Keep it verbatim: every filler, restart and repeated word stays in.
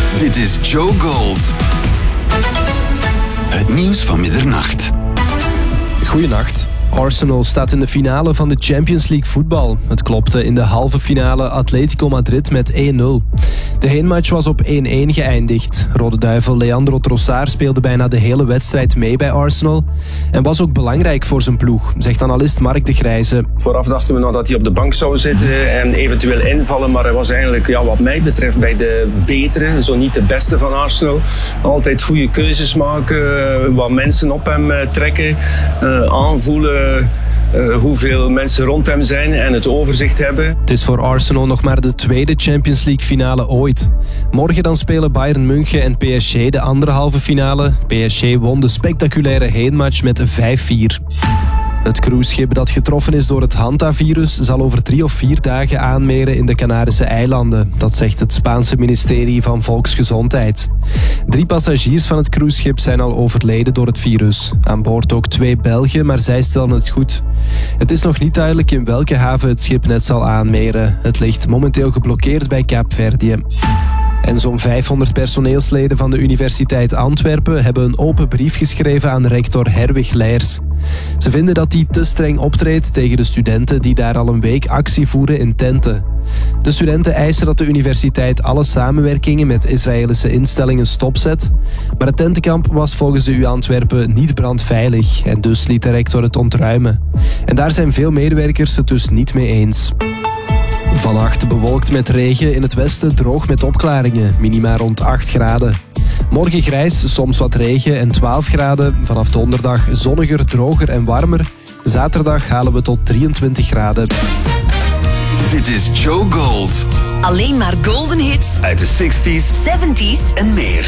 Dit is Joe Gold. Het nieuws van middernacht. Goedenacht. Arsenal staat in de finale van de Champions League voetbal. Het klopte in de halve finale Atletico Madrid met één nul. De heenmatch was op één-één geëindigd. Rode Duivel Leandro Trossard speelde bijna de hele wedstrijd mee bij Arsenal en was ook belangrijk voor zijn ploeg, zegt analist Mark de Grijze. Vooraf dachten we nog dat hij op de bank zou zitten en eventueel invallen, maar hij was eigenlijk, ja, wat mij betreft, bij de betere, zo niet de beste van Arsenal. Altijd goede keuzes maken, wat mensen op hem trekken, aanvoelen. Uh, hoeveel mensen rond hem zijn en het overzicht hebben. Het is voor Arsenal nog maar de tweede Champions League finale ooit. Morgen dan spelen Bayern München en P S G de andere halve finale. P S G won de spectaculaire heenmatch met vijf vier. Het cruiseschip dat getroffen is door het Hanta-virus zal over drie of vier dagen aanmeren in de Canarische eilanden. Dat zegt het Spaanse ministerie van Volksgezondheid. Drie passagiers van het cruiseschip zijn al overleden door het virus. Aan boord ook twee Belgen, maar zij stellen het goed. Het is nog niet duidelijk in welke haven het schip net zal aanmeren. Het ligt momenteel geblokkeerd bij Kaapverdië. En zo'n vijfhonderd personeelsleden van de Universiteit Antwerpen hebben een open brief geschreven aan rector Herwig Leijers. Ze vinden dat hij te streng optreedt tegen de studenten die daar al een week actie voeren in tenten. De studenten eisen dat de universiteit alle samenwerkingen met Israëlische instellingen stopzet. Maar het tentenkamp was volgens de U Antwerpen niet brandveilig en dus liet de rector het ontruimen. En daar zijn veel medewerkers het dus niet mee eens. Vannacht bewolkt met regen, in het westen droog met opklaringen, minima rond acht graden. Morgen grijs, soms wat regen en twaalf graden. Vanaf donderdag zonniger, droger en warmer. Zaterdag halen we tot drieëntwintig graden. Dit is Joe Gold. Alleen maar golden hits Uit de zestig's zeventig's en meer.